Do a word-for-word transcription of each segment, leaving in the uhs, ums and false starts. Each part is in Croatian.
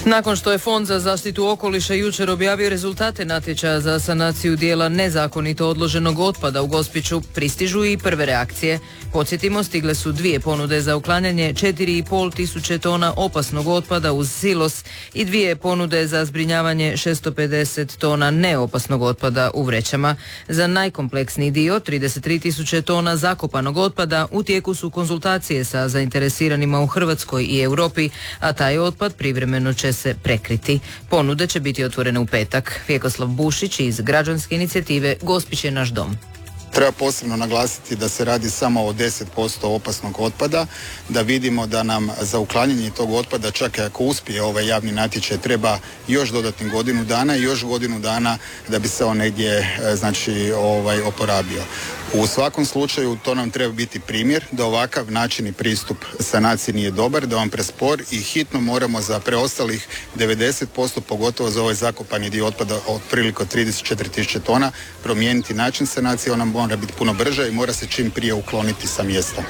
Nakon što je Fond za zaštitu okoliša jučer objavio rezultate natječaja za sanaciju dijela nezakonito odloženog otpada u Gospiću, pristižu i prve reakcije. Podsjetimo, stigle su dvije ponude za uklanjanje četiri i pol tisuće tona opasnog otpada uz silos i dvije ponude za zbrinjavanje šesto pedeset tona neopasnog otpada u vrećama. Za najkompleksniji dio, trideset tri tisuće tona zakopanog otpada, u tijeku su konzultacije sa zainteresiranima u Hrvatskoj i Europi, a taj otpad privremeno će se prekriti. Ponude će biti otvorene u petak. Vjekoslav Bušić iz građanske inicijative Gospić je naš dom. Treba posebno naglasiti da se radi samo o deset posto opasnog otpada, da vidimo da nam za uklanjanje tog otpada, čak i ako uspije ovaj javni natječaj, treba još dodatni godinu dana i još godinu dana da bi se on negdje znači, ovaj, oporabio. U svakom slučaju to nam treba biti primjer da ovakav način i pristup sanaciji nije dobar, da vam prespor i hitno moramo za preostalih devedeset posto, pogotovo za ovaj zakopani dio otpada otprilike trideset četiri tisuće tona, promijeniti način sanacije. Ona mora biti puno brža i mora se čim prije ukloniti sa mjesta.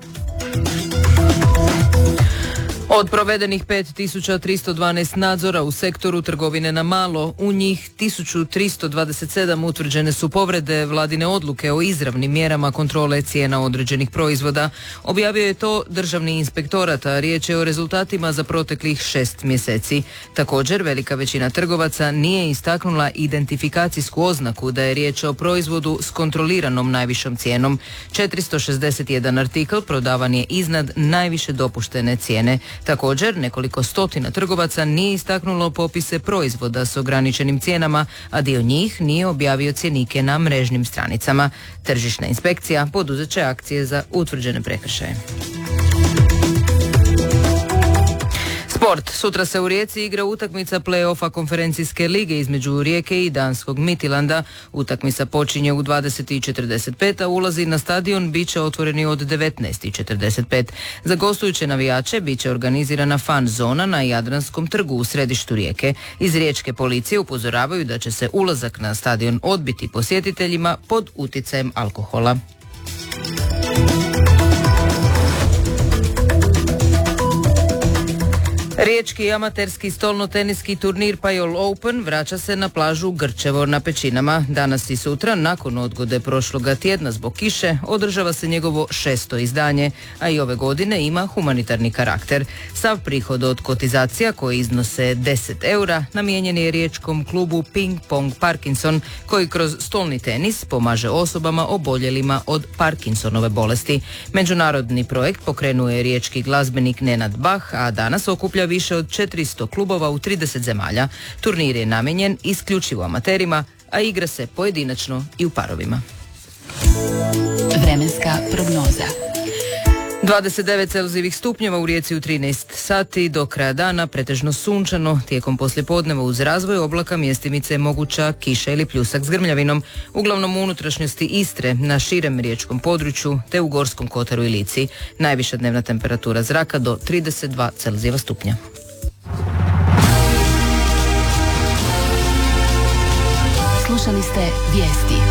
Od provedenih pet tisuća tristo dvanaest nadzora u sektoru trgovine na malo, u njih tisuću tristo dvadeset sedam utvrđene su povrede vladine odluke o izravnim mjerama kontrole cijena određenih proizvoda. Objavio je to Državni inspektorat, a riječ je o rezultatima za proteklih šest mjeseci. Također, velika većina trgovaca nije istaknula identifikacijsku oznaku da je riječ o proizvodu s kontroliranom najvišom cijenom. četiristo šezdeset jedan artikl prodavan je iznad najviše dopuštene cijene. Također, nekoliko stotina trgovaca nije istaknulo popise proizvoda s ograničenim cijenama, a dio njih nije objavio cjenike na mrežnim stranicama. Tržišna inspekcija poduzet će akcije za utvrđene prekršaje. Sport. Sutra se u Rijeci igra utakmica play-offa konferencijske lige između Rijeke i danskog Midtjylanda. Utakmica počinje u dvadeset i četrdeset pet, a ulazi na stadion bit će otvoreni od devetnaest i četrdeset pet. Za gostujuće navijače bit će organizirana fan zona na Jadranskom trgu u središtu Rijeke. Iz riječke policije upozoravaju da će se ulazak na stadion odbiti posjetiteljima pod utjecajem alkohola. Riječki amaterski stolno-teniski turnir Pajol Open vraća se na plažu Grčevo na Pećinama. Danas i sutra, nakon odgode prošloga tjedna zbog kiše, održava se njegovo šesto izdanje, a i ove godine ima humanitarni karakter. Sav prihod od kotizacija, koji iznose deset eura, namijenjen je riječkom klubu Ping Pong Parkinson, koji kroz stolni tenis pomaže osobama oboljelima od Parkinsonove bolesti. Međunarodni projekt pokrenuo je riječki glazbenik Nenad Bah, a danas okuplja više od četiristo klubova u trideset zemalja. Turnir je namijenjen isključivo amaterima, a igra se pojedinačno i u parovima. Vremenska prognoza. dvadeset devet celzijevih stupnjeva u Rijeci u trinaest sati, do kraja dana pretežno sunčano, tijekom poslijepodneva uz razvoj oblaka mjestimice je moguća kiša ili pljusak s grmljavinom, uglavnom u unutrašnjosti Istre, na širem riječkom području te u Gorskom kotaru i Lici. Najviša dnevna temperatura zraka do trideset dva celzijeva stupnja. Slušali ste vijesti.